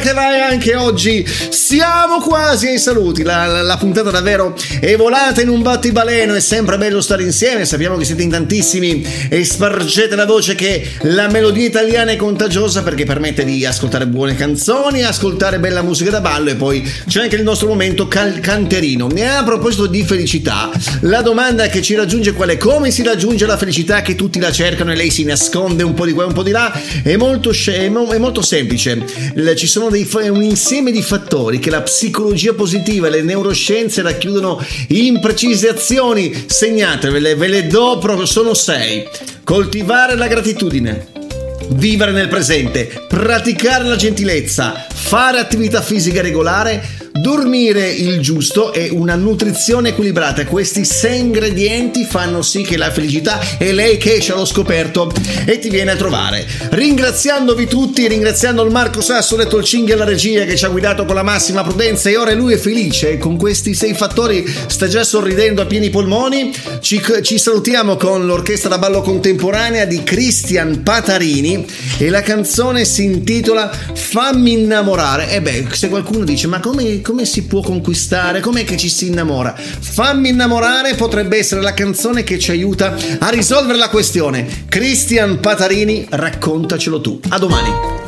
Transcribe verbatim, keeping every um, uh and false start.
che vai anche oggi. Siamo quasi ai saluti. La, la, la puntata davvero è volata in un battibaleno. È sempre bello stare insieme. Sappiamo che siete in tantissimi e spargete la voce che la melodia italiana è contagiosa, perché permette di ascoltare buone canzoni, ascoltare bella musica da ballo, e poi c'è anche il nostro momento cal- canterino. E a proposito di felicità, la domanda che ci raggiunge qual è? Come si raggiunge la felicità, che tutti la cercano e lei si nasconde un po' di qua e un po' di là? È molto, è molto semplice. Ci sono dei, un insieme di fattori che la psicologia positiva e le neuroscienze racchiudono in precise azioni. Segnatevele, ve le do, sono sei. Coltivare la gratitudine, vivere nel presente, praticare la gentilezza, fare attività fisica regolare, dormire il giusto e una nutrizione equilibrata. Questi sei ingredienti fanno sì che la felicità è lei che esce allo scoperto e ti viene a trovare. Ringraziandovi tutti, ringraziando il Marco Sasso, detto il Cinghi alla regia, che ci ha guidato con la massima prudenza, e ora lui è felice con questi sei fattori, sta già sorridendo a pieni polmoni. Ci, ci salutiamo con l'orchestra da ballo contemporanea di Cristian Patarini e la canzone si intitola Fammi innamorare. E beh, se qualcuno dice ma come come si può conquistare, com'è che ci si innamora? Fammi innamorare potrebbe essere la canzone che ci aiuta a risolvere la questione. Cristian Patarini, raccontacelo tu. A domani.